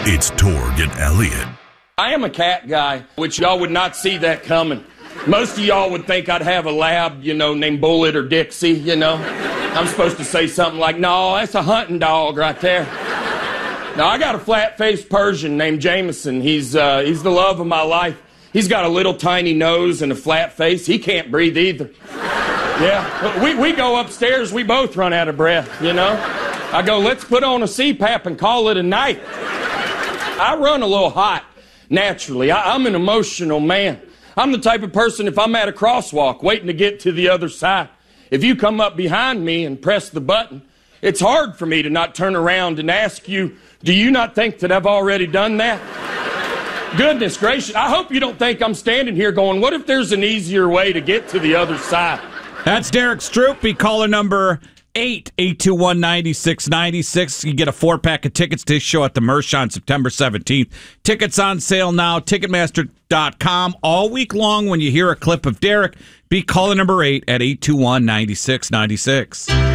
It's Torg and Elliott. I am a cat guy, which y'all would not see that coming. Most of y'all would think I'd have a lab, named Bullet or Dixie, I'm supposed to say something like, no, that's a hunting dog right there. Now, I got a flat-faced Persian named Jameson. He's the love of my life. He's got a little tiny nose and a flat face. He can't breathe either. Yeah, we go upstairs, we both run out of breath, I go, let's put on a CPAP and call it a night. I run a little hot, naturally. I'm an emotional man. I'm the type of person, if I'm at a crosswalk waiting to get to the other side, if you come up behind me and press the button, it's hard for me to not turn around and ask you, do you not think that I've already done that? Goodness gracious, I hope you don't think I'm standing here going, what if there's an easier way to get to the other side? That's Derek Stroopy, caller number 821-9696. You get a 4-pack of tickets to his show at the Mersh on September 17th. Tickets on sale now, Ticketmaster.com. All week long when you hear a clip of Derek, be caller number 8 at 821-9696.